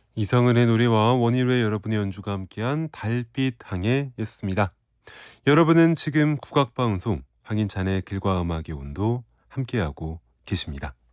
이성은의 노래와 원희로의 여러분의 연주가 함께한 달빛 항해였습니다. 여러분은 지금 국악방송 황인찬의 길과 음악의 온도 함께하고 계십니다.